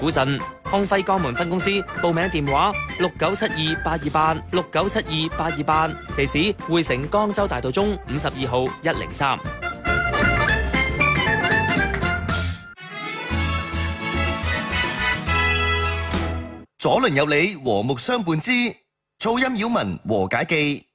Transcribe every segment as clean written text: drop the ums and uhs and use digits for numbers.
股神。康輝江門分公司報名電話69728286972828，地址匯城江州大道中52號103。 左鄰右里和睦相伴之噪音擾民和解記。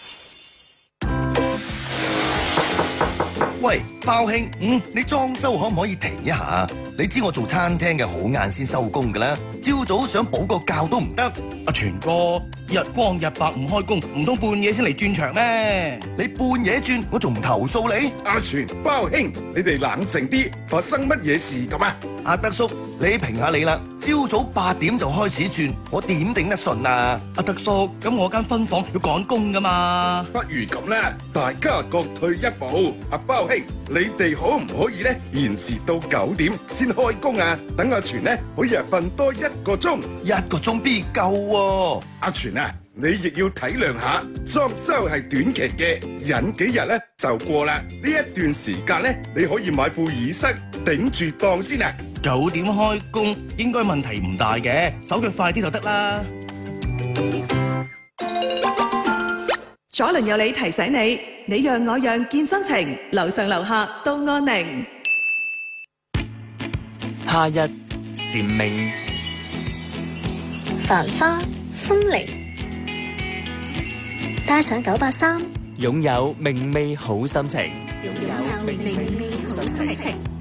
喂，包兄，你裝修可唔可以停一下？你知我做餐廳嘅好晏先收工噶啦，朝早想補個覺都唔得。 阿全哥，日光日白唔開工，唔通半夜先嚟轉場咩？ 你半夜轉，我仲唔投訴你？ 阿全、包兄，你哋冷靜啲，發生乜嘢事咁啊？ 阿德叔，你評下你啦，朝早8點就開始轉，我點頂得順啊？ 阿德叔，咁我間分房要趕工噶嘛？ 不如咁啦，大家各退一步。阿包兄，你哋可唔可以咧延遲到9點先開工啊？等阿全咧可以瞓多1個鐘 ，1個鐘必夠喎。 阿全啊，你亦要體諒下，裝修係短期嘅，忍幾日咧就過啦。呢一段時間咧，你可以買副耳塞頂住檔先啊。 9點開工應該問題唔大嘅，手腳快啲就得啦。 左鄰右里提醒你，你讓我讓見真情，樓上樓下都安寧。 夏日蟬鳴， 繁花風鈴，帶上983， 擁有明媚好心情。 擁有明媚好心情。